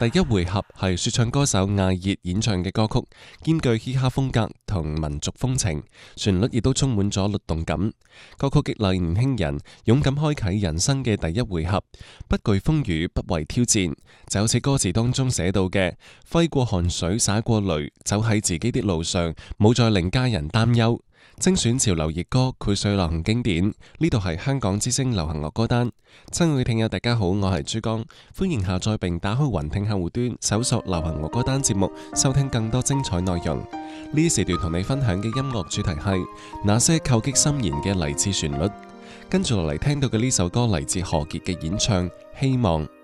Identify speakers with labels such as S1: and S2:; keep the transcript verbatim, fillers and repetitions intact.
S1: 第一回合係說唱歌手艾熱演唱嘅歌曲，兼具嘻哈風格同民族風情，旋律亦都充滿咗律動感。歌曲激勵年輕人勇敢開啟人生嘅第一回合，不懼風雨，不畏挑戰，就好似歌詞當中寫到嘅：揮過汗水，灑過淚，走喺自己的路上，冇再令家人擔憂。精選潮流熱歌，膾碎流行經典。呢度係香港之聲流行樂歌單。親愛嘅聽友大家好，我係珠江，歡迎下載並打開雲聽客戶端，搜索流行樂歌單節目，收聽更多精彩內容。呢時段同你分享嘅音樂主題係那些叩擊心弦嘅勵志旋律。跟住落嚟聽到嘅呢首歌嚟自何潔嘅演唱《希望》。